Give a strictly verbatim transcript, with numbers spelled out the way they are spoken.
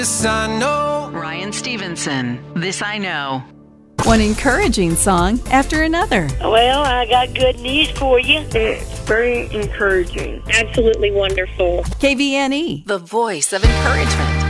This I know. Ryan Stevenson, This I Know. One encouraging song after another. Well, I got good news for you. It's very encouraging. Absolutely wonderful. K V N E, The voice of encouragement.